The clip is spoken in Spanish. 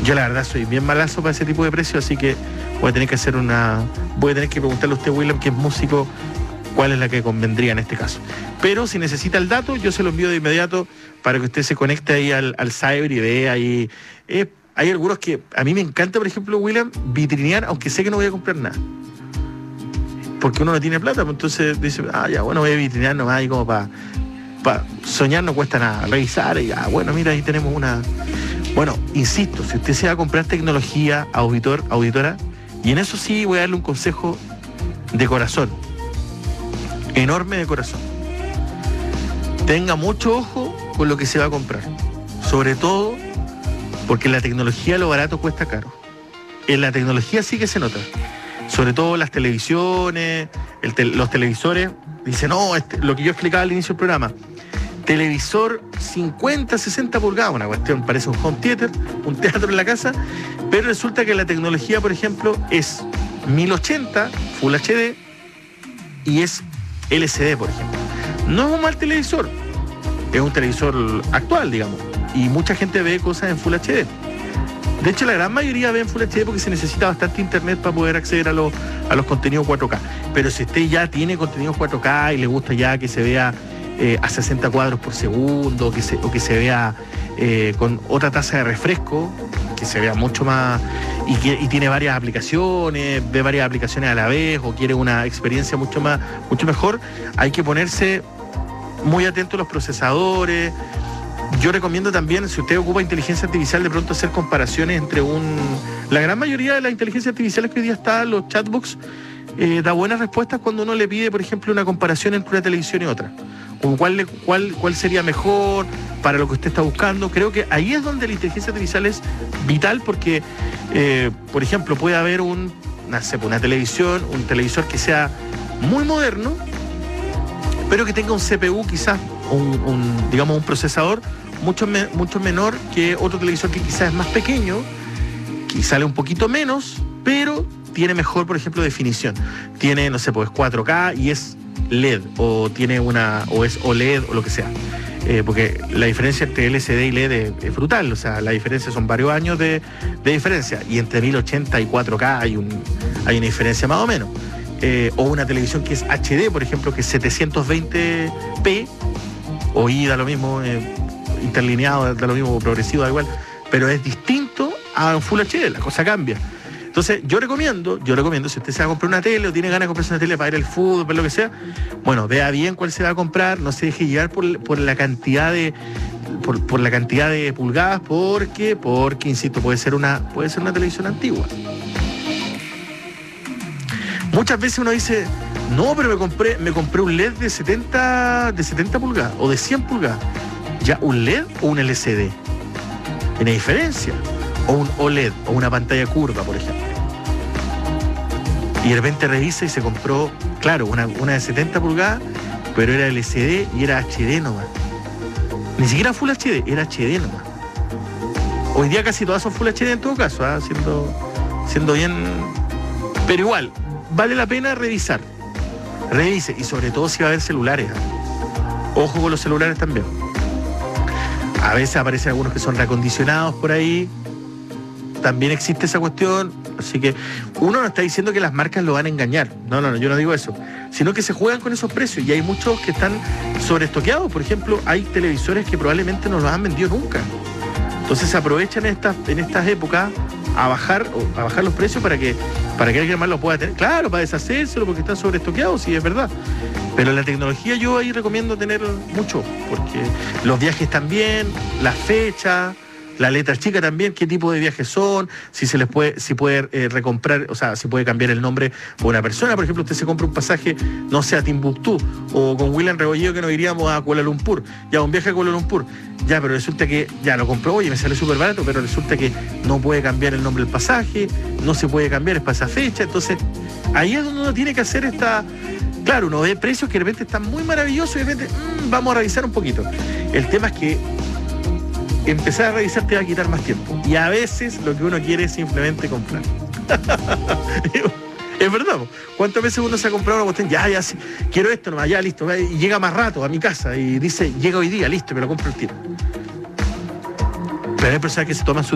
Yo la verdad soy bien malazo para ese tipo de precios, así que voy a tener que preguntarle a usted, William, que es músico, cuál es la que convendría en este caso. Pero si necesita el dato, yo se lo envío de inmediato para que usted se conecte ahí al cyber y vea ahí. Hay algunos que a mí me encanta, por ejemplo, William, vitrinear, aunque sé que no voy a comprar nada. Porque uno no tiene plata, pues entonces dice, ya, bueno, voy a vitrinear nomás ahí como para soñar, no cuesta nada. Revisar y bueno, mira, ahí tenemos una... Bueno, insisto, si usted se va a comprar tecnología, auditora, y en eso sí voy a darle un consejo de corazón, enorme de corazón. Tenga mucho ojo con lo que se va a comprar, sobre todo porque la tecnología, lo barato cuesta caro. En la tecnología sí que se nota, sobre todo las televisiones, los televisores. Dice, no, lo que yo explicaba al inicio del programa, televisor 50, 60 pulgadas, una cuestión, parece un home theater, un teatro en la casa, pero resulta que la tecnología, por ejemplo, es 1080, Full HD, y es LCD, por ejemplo. No es un mal televisor, es un televisor actual, digamos, y mucha gente ve cosas en Full HD. De hecho, la gran mayoría ve en Full HD porque se necesita bastante internet para poder acceder a los contenidos 4K. Pero si usted ya tiene contenidos 4K y le gusta ya que se vea a 60 cuadros por segundo, o que se vea con otra tasa de refresco, que se vea mucho más, y tiene varias aplicaciones, ve varias aplicaciones a la vez, o quiere una experiencia mucho mejor, hay que ponerse muy atento a los procesadores. Yo recomiendo también, si usted ocupa inteligencia artificial, de pronto hacer comparaciones entre la gran mayoría de las inteligencias artificiales que hoy día están, los chatbots, da buenas respuestas cuando uno le pide, por ejemplo, una comparación entre una televisión y otra. Como cuál sería mejor para lo que usted está buscando. Creo que ahí es donde la inteligencia artificial es vital, porque, por ejemplo, puede haber un televisor que sea muy moderno, pero que tenga un CPU quizás, un procesador mucho menor que otro televisor que quizás es más pequeño, que sale un poquito menos, pero tiene mejor, por ejemplo, definición. Tiene, no sé, pues 4K y es LED, o es OLED o lo que sea. Porque la diferencia entre LCD y LED es brutal, o sea, la diferencia son varios años de diferencia, y entre 1080 y 4K hay una diferencia más o menos. O una televisión que es HD, por ejemplo, que es 720p, o da lo mismo, interlineado, da lo mismo, progresivo, da igual, pero es distinto a un Full HD, la cosa cambia. Entonces, yo recomiendo, si usted se va a comprar una tele o tiene ganas de comprarse una tele para ir al fútbol, para lo que sea, bueno, vea bien cuál se va a comprar, no se deje llevar por la cantidad de pulgadas, porque insisto, puede ser una televisión antigua. Muchas veces uno dice, no, pero me compré un LED de 70 pulgadas o de 100 pulgadas. ¿Ya un LED o un LCD? Tiene diferencia. O un OLED, o una pantalla curva, por ejemplo. Y de repente revisa y se compró, claro, una de 70 pulgadas, pero era LCD y era HD nomás. Ni siquiera Full HD, era HD nomás. Hoy día casi todas son Full HD en todo caso, siendo bien... Pero igual, vale la pena revisar. Revise, y sobre todo si va a haber celulares. Ojo con los celulares también. A veces aparecen algunos que son reacondicionados por ahí. También existe esa cuestión, así que uno no está diciendo que las marcas lo van a engañar, no, yo no digo eso, sino que se juegan con esos precios, y hay muchos que están sobreestoqueados. Por ejemplo, hay televisores que probablemente no los han vendido nunca, entonces se aprovechan en estas épocas a bajar los precios para que alguien más lo pueda tener, claro, para deshacérselo porque están sobreestoqueados, sí, es verdad. Pero en la tecnología yo ahí recomiendo tener mucho, porque los viajes también, las fechas, la letra chica también, qué tipo de viajes son, si puede recomprar, o sea, si puede cambiar el nombre por una persona. Por ejemplo, usted se compra un pasaje, no sé, a Timbuktu, o con William Rebolledo que nos iríamos a Kuala Lumpur, ya un viaje a Kuala Lumpur, ya, pero resulta que ya lo compró, oye, me sale súper barato, pero resulta que no puede cambiar el nombre del pasaje, no se puede cambiar, es para esa fecha. Entonces, ahí es donde uno tiene que hacer claro, uno ve precios que de repente están muy maravillosos y de repente, vamos a revisar un poquito. El tema es que empezar a revisar te va a quitar más tiempo. Y a veces lo que uno quiere es simplemente comprar. Es verdad. ¿Cuántas veces uno se ha comprado una cuestión? Ya, sí, quiero esto nomás, ya, listo. Y llega más rato a mi casa y dice, llega hoy día, listo, me lo compro el tiro. Pero hay personas que se toman su